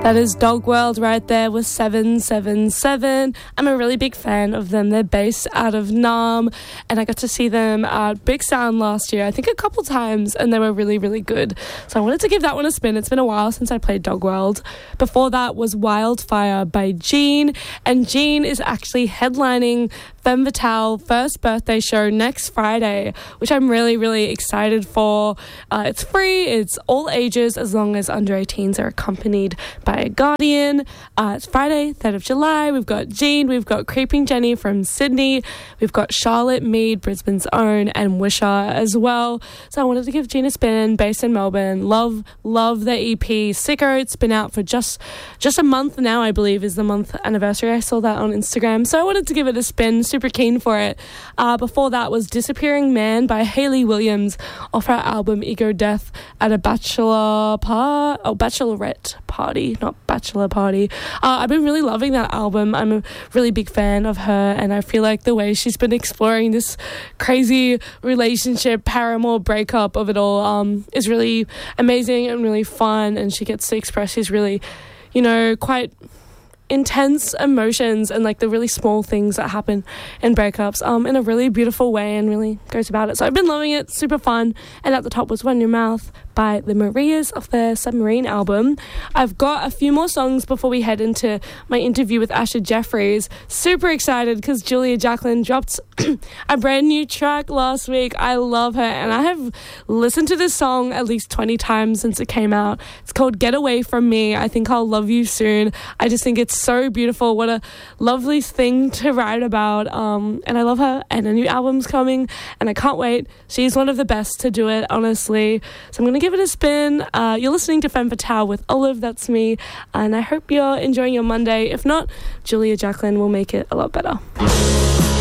That is Dog World right there with 777. I'm a really big fan of them. They're based out of Naarm, and I got to see them at Big Sound last year, I think a couple times, and they were really, really good. So I wanted to give that one a spin. It's been a while since I played Dog World. Before that was Wildfire by Gene, and Gene is actually headlining Femme Fatale first birthday show next Friday, which I'm really, really excited for. It's free, it's all ages as long as under 18s are accompanied by a guardian. It's Friday, 3rd of July. We've got Gene, we've got Creeping Jenny from Sydney, we've got Charlotte Mead, Brisbane's own, and Wisher as well. So I wanted to give Gene a spin, based in Melbourne. Love the EP. Sicko, it's been out for just a month now, I believe, is the month anniversary. I saw that on Instagram, so I wanted to give it a spin. Super keen for it. Before that was Disappearing Man by Hayley Williams off her album Ego Death at a bachelorette party, not bachelor party. I've been really loving that album. I'm a really big fan of her, and I feel like the way she's been exploring this crazy relationship, paramour breakup of it all is really amazing and really fun, and she gets to express these really, quite intense emotions and like the really small things that happen in breakups in a really beautiful way, and really goes about it. So I've been loving it, super fun. And at the top was Run Your Mouth by the Marias off their Submarine album. I've got a few more songs before we head into my interview with Asher Jeffries. Super excited because Julia Jacklin dropped a brand new track last week. I love her, and I have listened to this song at least 20 times since it came out. It's called Get Away From Me. I Think I'll Love You Soon. I just think it's so beautiful. What a lovely thing to write about. And I love her, and a new album's coming, and I can't wait. She's one of the best to do it, honestly. So I'm going to give it a spin. You're listening to Femme Fatale with Olive, that's me, and I hope you're enjoying your Monday. If not, Julia Jacklin will make it a lot better.